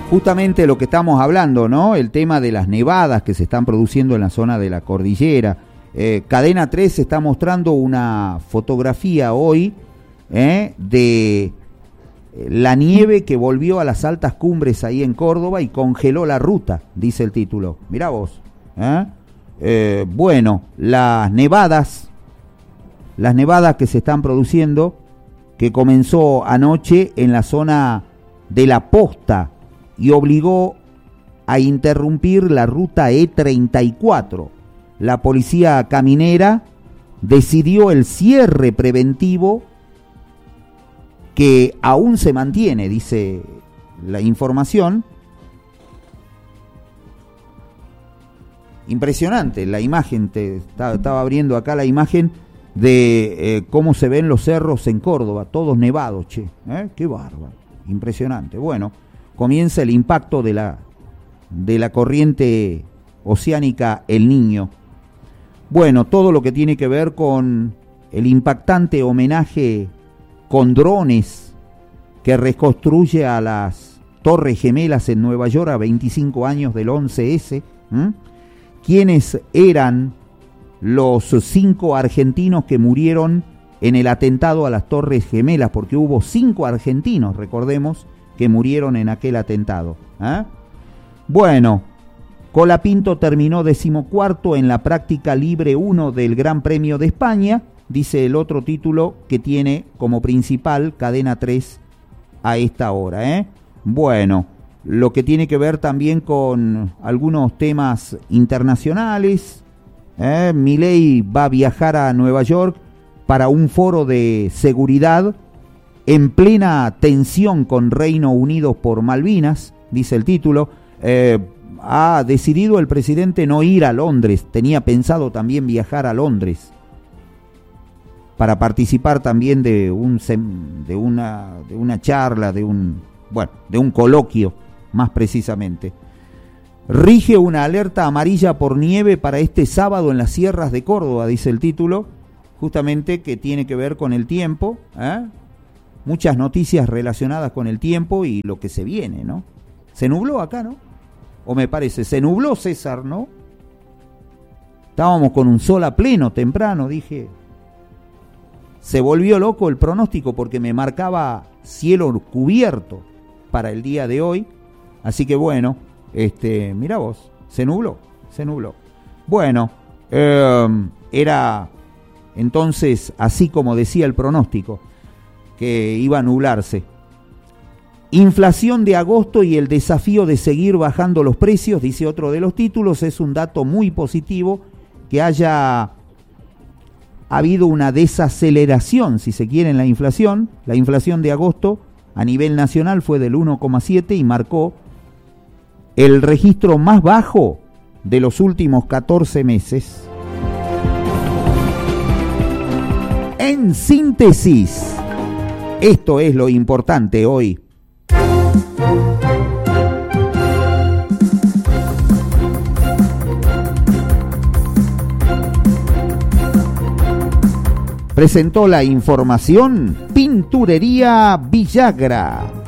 justamente lo que estamos hablando, ¿no? El tema de las nevadas que se están produciendo en la zona de la cordillera. Cadena 3 está mostrando una fotografía hoy de la nieve que volvió a las altas cumbres ahí en Córdoba y congeló la ruta, dice el título. Mirá vos. Bueno, las nevadas que se están produciendo, que comenzó anoche en la zona de La Posta y obligó a interrumpir la ruta E34. La policía caminera decidió el cierre preventivo que aún se mantiene, dice la información. Impresionante la imagen, estaba abriendo acá la imagen de cómo se ven los cerros en Córdoba, todos nevados, che, qué bárbaro, impresionante. Bueno, comienza el impacto de la corriente oceánica El Niño. Bueno, todo lo que tiene que ver con el impactante homenaje con drones que reconstruye a las Torres Gemelas en Nueva York a 25 años del 11S. ¿Quiénes eran los 5 argentinos que murieron en el atentado a las Torres Gemelas? Porque hubo 5 argentinos, recordemos, que murieron en aquel atentado. Bueno, Colapinto terminó 14º en la práctica libre 1 del Gran Premio de España, dice el otro título que tiene como principal Cadena 3 a esta hora. Bueno, lo que tiene que ver también con algunos temas internacionales. Milei va a viajar a Nueva York para un foro de seguridad en plena tensión con Reino Unido por Malvinas, dice el título. Ha decidido el presidente no ir a Londres, tenía pensado también viajar a Londres para participar también de una charla, de un coloquio, más precisamente. Rige una alerta amarilla por nieve para este sábado en las sierras de Córdoba, dice el título, justamente que tiene que ver con el tiempo, muchas noticias relacionadas con el tiempo y lo que se viene, ¿no? Se nubló acá, ¿no? O me parece, se nubló, César, ¿no? Estábamos con un sol a pleno temprano, dije. Se volvió loco el pronóstico porque me marcaba cielo cubierto para el día de hoy. Así que bueno, mirá vos, se nubló. Bueno, era entonces así como decía el pronóstico, que iba a nublarse. Inflación de agosto y el desafío de seguir bajando los precios, dice otro de los títulos. Es un dato muy positivo que haya habido una desaceleración, si se quiere, en la inflación. La inflación de agosto a nivel nacional fue del 1,7 y marcó el registro más bajo de los últimos 14 meses. En síntesis, esto es lo importante hoy. Presentó la información Pinturería Villagra.